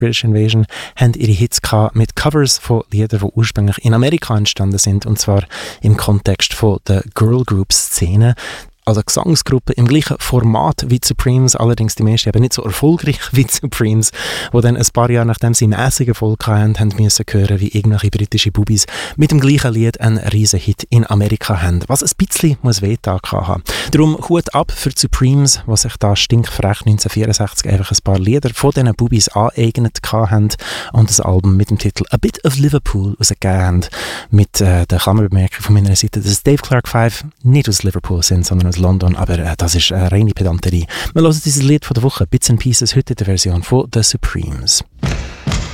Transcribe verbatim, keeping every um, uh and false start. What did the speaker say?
British Invasion, haben ihre Hits gehabt mit Covers von Liedern, die ursprünglich in Amerika entstanden sind, und zwar im Kontext von der Girl Group Szene. Also Gesangsgruppe im gleichen Format wie die Supremes, allerdings die meisten eben nicht so erfolgreich wie die Supremes, die dann ein paar Jahre nachdem sie mäßig Erfolg hatten, haben müssen hören, wie irgendwelche britische Bubis mit dem gleichen Lied einen riesen Hit in Amerika haben, was ein bisschen muss wehgetan haben. Darum Hut ab für die Supremes, die sich da stinkfrech neunzehnhundertvierundsechzig einfach ein paar Lieder von diesen Bubis aneignet haben und das Album mit dem Titel A Bit of Liverpool rausgegeben haben, mit äh, der Klammerbemerkung von meiner Seite, dass Dave Clark Five nicht aus Liverpool sind, sondern aus London, aber äh, das ist äh, reine Pedanterie. Wir hören dieses Lied von der Woche, Bits and Pieces, heute in der Version von The Supremes.